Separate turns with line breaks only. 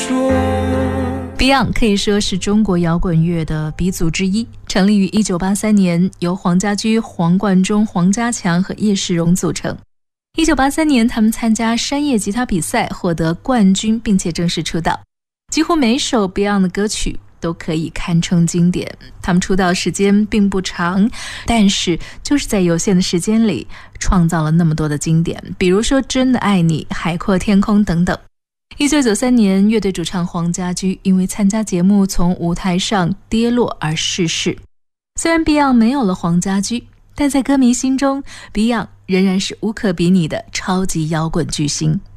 说。
Beyond 可以说是中国摇滚乐的鼻祖之一，成立于1983年，由黄家驹、黄贯中、黄家强和叶世荣组成。1983年，他们参加山叶吉他比赛，获得冠军，并且正式出道。几乎每首 Beyond 的歌曲都可以堪称经典。他们出道时间并不长，但是就是在有限的时间里创造了那么多的经典，比如说《真的爱你》、《海阔天空》等等。1993年，乐队主唱黄家驹因为参加节目从舞台上跌落而逝世。虽然 Beyond 没有了黄家驹，但在歌迷心中 Beyond 仍然是无可比拟的超级摇滚巨星。